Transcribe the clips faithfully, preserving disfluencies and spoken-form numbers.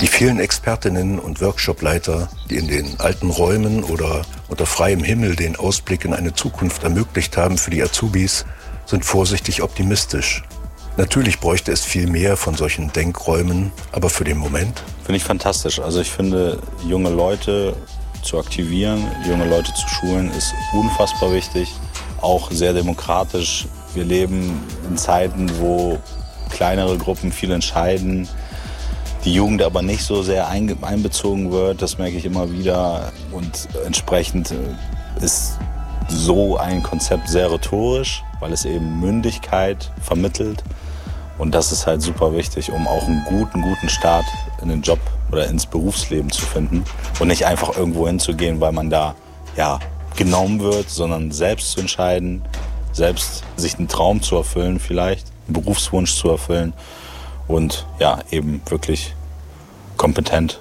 Die vielen Expertinnen und Workshopleiter, die in den alten Räumen oder unter freiem Himmel den Ausblick in eine Zukunft ermöglicht haben für die Azubis, sind vorsichtig optimistisch. Natürlich bräuchte es viel mehr von solchen Denkräumen, aber für den Moment? Finde ich fantastisch. Also ich finde, junge Leute zu aktivieren, junge Leute zu schulen, ist unfassbar wichtig. Auch sehr demokratisch. Wir leben in Zeiten, wo kleinere Gruppen viel entscheiden, die Jugend aber nicht so sehr einbezogen wird, das merke ich immer wieder. Und entsprechend ist so ein Konzept sehr rhetorisch, weil es eben Mündigkeit vermittelt. Und das ist halt super wichtig, um auch einen guten, guten Start in den Job oder ins Berufsleben zu finden. Und nicht einfach irgendwo hinzugehen, weil man da ja, genommen wird, sondern selbst zu entscheiden, selbst sich einen Traum zu erfüllen vielleicht, einen Berufswunsch zu erfüllen. Und ja, eben wirklich kompetent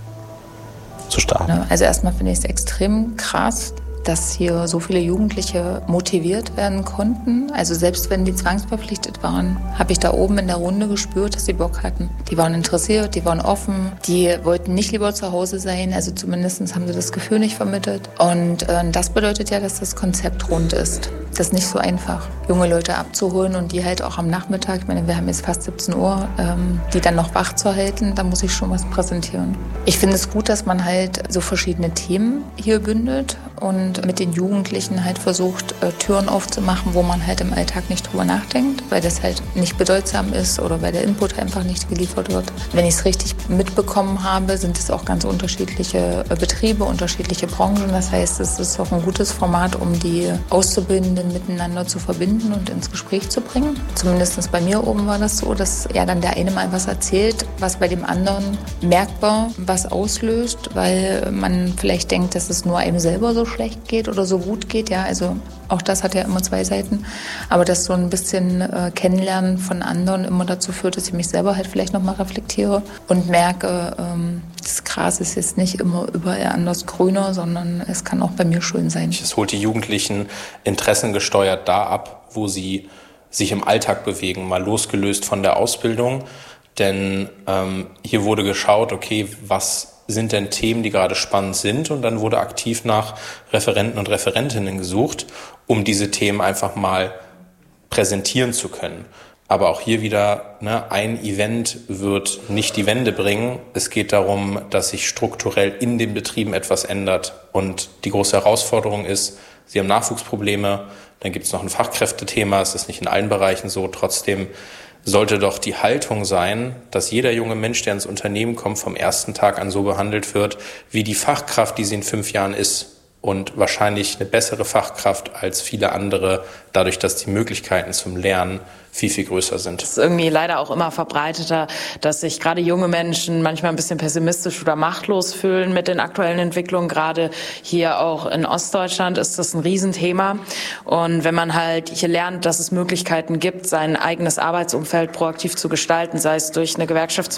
zu starten. Also erstmal finde ich es extrem krass, dass hier so viele Jugendliche motiviert werden konnten. Also selbst wenn die zwangsverpflichtet waren, habe ich da oben in der Runde gespürt, dass sie Bock hatten. Die waren interessiert, die waren offen, die wollten nicht lieber zu Hause sein. Also zumindest haben sie das Gefühl nicht vermittelt. Und äh, das bedeutet ja, dass das Konzept rund ist. Das ist nicht so einfach, junge Leute abzuholen und die halt auch am Nachmittag, ich meine, wir haben jetzt fast siebzehn Uhr, ähm, die dann noch wach zu halten, da muss ich schon was präsentieren. Ich finde es gut, dass man halt so verschiedene Themen hier bündelt und mit den Jugendlichen halt versucht, äh, Türen aufzumachen, wo man halt im Alltag nicht drüber nachdenkt, weil das halt nicht bedeutsam ist oder weil der Input einfach nicht geliefert wird. Wenn ich es richtig mitbekommen habe, sind es auch ganz unterschiedliche äh, Betriebe, unterschiedliche Branchen. Das heißt, es ist auch ein gutes Format, um die Auszubildenden miteinander zu verbinden und ins Gespräch zu bringen. Zumindest bei mir oben war das so, dass ja dann der eine mal was erzählt, was bei dem anderen merkbar was auslöst, weil man vielleicht denkt, dass es nur einem selber so schlecht geht oder so gut geht. Ja, also auch das hat ja immer zwei Seiten. Aber dass so ein bisschen äh, Kennenlernen von anderen immer dazu führt, dass ich mich selber halt vielleicht nochmal reflektiere und merke, ähm, das Gras ist jetzt nicht immer überall anders grüner, sondern es kann auch bei mir schön sein. Es holt die Jugendlichen interessengesteuert da ab, wo sie sich im Alltag bewegen, mal losgelöst von der Ausbildung. Denn ähm, hier wurde geschaut, okay, was sind denn Themen, die gerade spannend sind? Und dann wurde aktiv nach Referenten und Referentinnen gesucht, um diese Themen einfach mal präsentieren zu können. Aber auch hier wieder, ne, ein Event wird nicht die Wende bringen. Es geht darum, dass sich strukturell in den Betrieben etwas ändert. Und die große Herausforderung ist, sie haben Nachwuchsprobleme, dann gibt es noch ein Fachkräftethema, es ist nicht in allen Bereichen so. Trotzdem sollte doch die Haltung sein, dass jeder junge Mensch, der ins Unternehmen kommt, vom ersten Tag an so behandelt wird, wie die Fachkraft, die sie in fünf Jahren ist. Und wahrscheinlich eine bessere Fachkraft als viele andere, dadurch, dass die Möglichkeiten zum Lernen viel, viel größer sind. Es ist irgendwie leider auch immer verbreiteter, dass sich gerade junge Menschen manchmal ein bisschen pessimistisch oder machtlos fühlen mit den aktuellen Entwicklungen. Gerade hier auch in Ostdeutschland ist das ein Riesenthema. Und wenn man halt hier lernt, dass es Möglichkeiten gibt, sein eigenes Arbeitsumfeld proaktiv zu gestalten, sei es durch eine Gewerkschafts